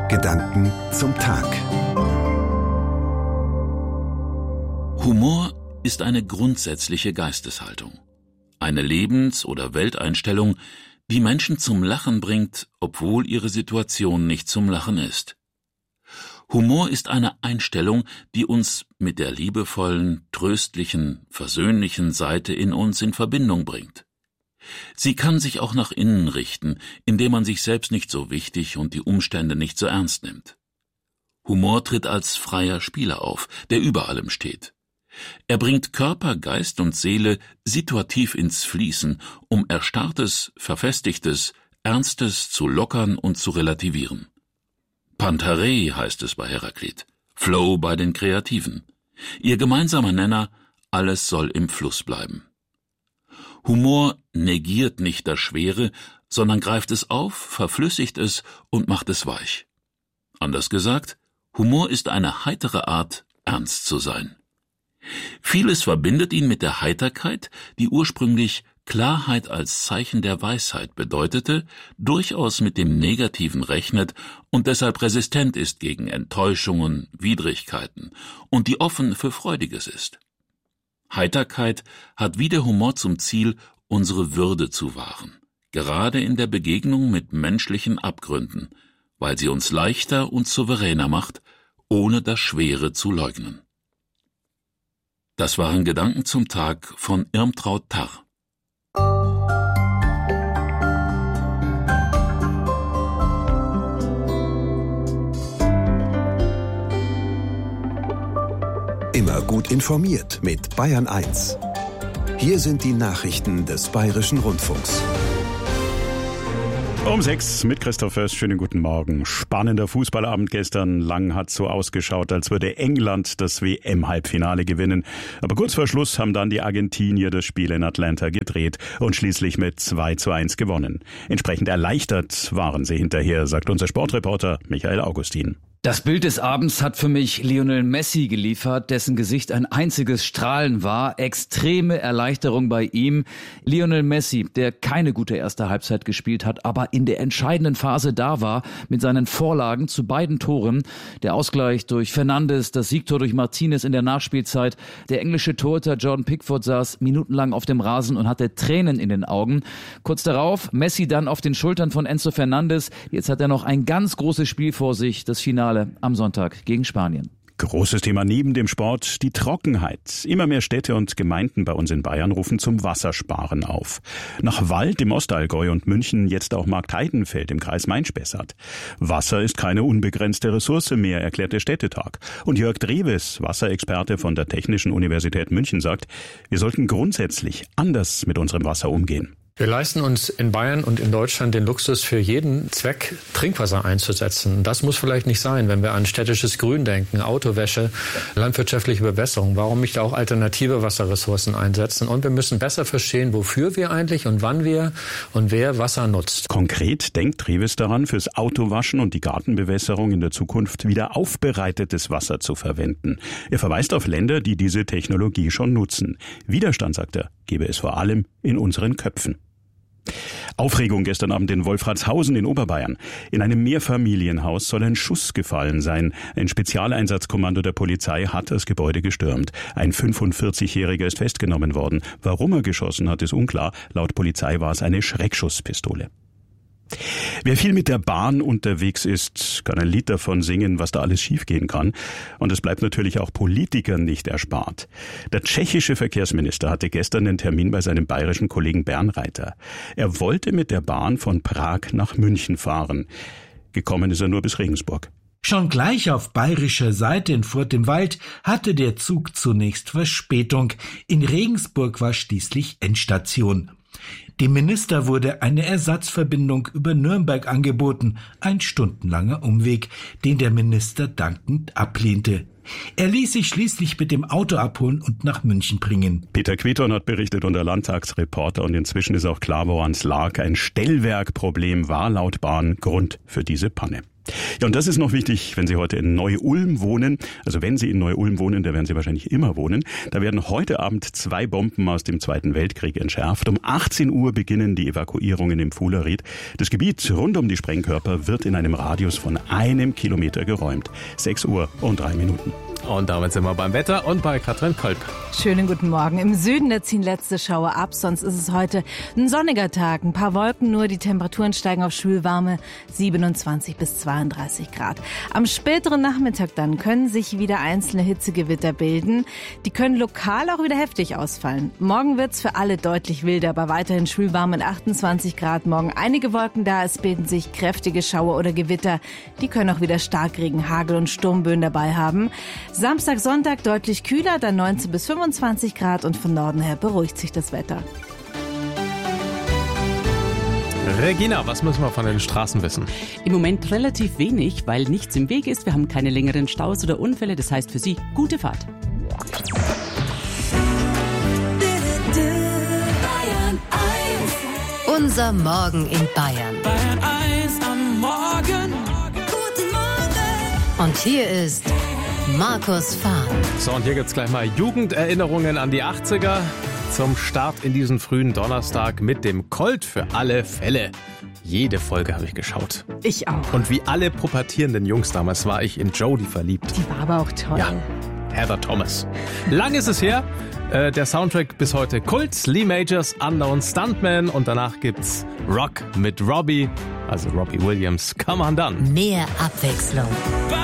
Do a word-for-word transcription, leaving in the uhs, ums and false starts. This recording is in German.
Gedanken zum Tag. Humor ist eine grundsätzliche Geisteshaltung. Eine Lebens- oder Welteinstellung, die Menschen zum Lachen bringt, obwohl ihre Situation nicht zum Lachen ist. Humor ist eine Einstellung, die uns mit der liebevollen, tröstlichen, versöhnlichen Seite in uns in Verbindung bringt. Sie kann sich auch nach innen richten, indem man sich selbst nicht so wichtig und die Umstände nicht so ernst nimmt. Humor tritt als freier Spieler auf, der über allem steht. Er bringt Körper, Geist und Seele situativ ins Fließen, um Erstarrtes, Verfestigtes, Ernstes zu lockern und zu relativieren. Pantarei heißt es bei Heraklit, Flow bei den Kreativen. Ihr gemeinsamer Nenner: alles soll im Fluss bleiben. Humor negiert nicht das Schwere, sondern greift es auf, verflüssigt es und macht es weich. Anders gesagt, Humor ist eine heitere Art, ernst zu sein. Vieles verbindet ihn mit der Heiterkeit, die ursprünglich Klarheit als Zeichen der Weisheit bedeutete, durchaus mit dem Negativen rechnet und deshalb resistent ist gegen Enttäuschungen, Widrigkeiten und die offen für Freudiges ist. Heiterkeit hat wie der Humor zum Ziel, unsere Würde zu wahren, gerade in der Begegnung mit menschlichen Abgründen, weil sie uns leichter und souveräner macht, ohne das Schwere zu leugnen. Das waren Gedanken zum Tag von Irmtraut Tarr. Immer gut informiert mit Bayern eins. Hier sind die Nachrichten des Bayerischen Rundfunks. Um sechs mit Christoph Fürst. Schönen guten Morgen. Spannender Fußballabend gestern. Lang hat so ausgeschaut, als würde England das W M-Halbfinale gewinnen. Aber kurz vor Schluss haben dann die Argentinier das Spiel in Atlanta gedreht und schließlich mit zwei zu eins gewonnen. Entsprechend erleichtert waren sie hinterher, sagt unser Sportreporter Michael Augustin. Das Bild des Abends hat für mich Lionel Messi geliefert, dessen Gesicht ein einziges Strahlen war. Extreme Erleichterung bei ihm. Lionel Messi, der keine gute erste Halbzeit gespielt hat, aber in der entscheidenden Phase da war, mit seinen Vorlagen zu beiden Toren. Der Ausgleich durch Fernandes, das Siegtor durch Martinez in der Nachspielzeit. Der englische Torhüter Jordan Pickford saß minutenlang auf dem Rasen und hatte Tränen in den Augen. Kurz darauf Messi dann auf den Schultern von Enzo Fernandes. Jetzt hat er noch ein ganz großes Spiel vor sich, das Finale am Sonntag gegen Spanien. Großes Thema neben dem Sport, die Trockenheit. Immer mehr Städte und Gemeinden bei uns in Bayern rufen zum Wassersparen auf. Nach Wald im Ostallgäu und München jetzt auch Marktheidenfeld im Kreis Main-Spessart. Wasser ist keine unbegrenzte Ressource mehr, erklärt der Städtetag. Und Jörg Drewes, Wasserexperte von der Technischen Universität München, sagt, wir sollten grundsätzlich anders mit unserem Wasser umgehen. Wir leisten uns in Bayern und in Deutschland den Luxus, für jeden Zweck Trinkwasser einzusetzen. Das muss vielleicht nicht sein, wenn wir an städtisches Grün denken, Autowäsche, landwirtschaftliche Bewässerung. Warum nicht auch alternative Wasserressourcen einsetzen? Und wir müssen besser verstehen, wofür wir eigentlich und wann wir und wer Wasser nutzt. Konkret denkt Drewes daran, fürs Autowaschen und die Gartenbewässerung in der Zukunft wieder aufbereitetes Wasser zu verwenden. Er verweist auf Länder, die diese Technologie schon nutzen. Widerstand, sagt er, gebe es vor allem in unseren Köpfen. Aufregung gestern Abend in Wolfratshausen in Oberbayern. In einem Mehrfamilienhaus soll ein Schuss gefallen sein. Ein Spezialeinsatzkommando der Polizei hat das Gebäude gestürmt. Ein fünfundvierzigjähriger ist festgenommen worden. Warum er geschossen hat, ist unklar. Laut Polizei war es eine Schreckschusspistole. Wer viel mit der Bahn unterwegs ist, kann ein Lied davon singen, was da alles schiefgehen kann. Und es bleibt natürlich auch Politikern nicht erspart. Der tschechische Verkehrsminister hatte gestern den Termin bei seinem bayerischen Kollegen Bernreiter. Er wollte mit der Bahn von Prag nach München fahren. Gekommen ist er nur bis Regensburg. Schon gleich auf bayerischer Seite in Furt im Wald hatte der Zug zunächst Verspätung. In Regensburg war schließlich Endstation. Dem Minister wurde eine Ersatzverbindung über Nürnberg angeboten, ein stundenlanger Umweg, den der Minister dankend ablehnte. Er ließ sich schließlich mit dem Auto abholen und nach München bringen. Peter Queton hat berichtet, unser Landtagsreporter, und inzwischen ist auch klar, woran es lag. Ein Stellwerkproblem war laut Bahn Grund für diese Panne. Ja, und das ist noch wichtig, wenn Sie heute in Neu-Ulm wohnen. Also wenn Sie in Neu-Ulm wohnen, da werden Sie wahrscheinlich immer wohnen. Da werden heute Abend zwei Bomben aus dem Zweiten Weltkrieg entschärft. Um achtzehn Uhr beginnen die Evakuierungen im Fuhleried. Das Gebiet rund um die Sprengkörper wird in einem Radius von einem Kilometer geräumt. sechs Uhr und drei Minuten. Und damit sind wir beim Wetter und bei Katrin Kolb. Schönen guten Morgen. Im Süden, da ziehen letzte Schauer ab, sonst ist es heute ein sonniger Tag. Ein paar Wolken nur, die Temperaturen steigen auf schwülwarme siebenundzwanzig bis zweiunddreißig Grad. Am späteren Nachmittag dann können sich wieder einzelne Hitzegewitter bilden. Die können lokal auch wieder heftig ausfallen. Morgen wird's für alle deutlich wilder, aber weiterhin schwülwarm mit achtundzwanzig Grad. Morgen einige Wolken da, es bilden sich kräftige Schauer oder Gewitter. Die können auch wieder Starkregen, Hagel und Sturmböen dabei haben. Samstag, Sonntag deutlich kühler, dann neunzehn bis fünfundzwanzig Grad und von Norden her beruhigt sich das Wetter. Regina, was müssen wir von den Straßen wissen? Im Moment relativ wenig, weil nichts im Weg ist. Wir haben keine längeren Staus oder Unfälle. Das heißt für Sie, gute Fahrt. Unser Morgen in Bayern. Bayern eins am Morgen. Guten Morgen. Und hier ist Markus Fahr. So, und hier gibt's gleich mal Jugenderinnerungen an die achtziger zum Start in diesen frühen Donnerstag mit dem Colt für alle Fälle. Jede Folge habe ich geschaut. Ich auch. Und wie alle pubertierenden Jungs damals war ich in Jodie verliebt. Die war aber auch toll. Ja, Heather Thomas. Lang ist es her. Äh, der Soundtrack bis heute Kult, Lee Majors, Unknown Stuntman und danach gibt's Rock mit Robbie, also Robbie Williams. Come on dann. Mehr Abwechslung.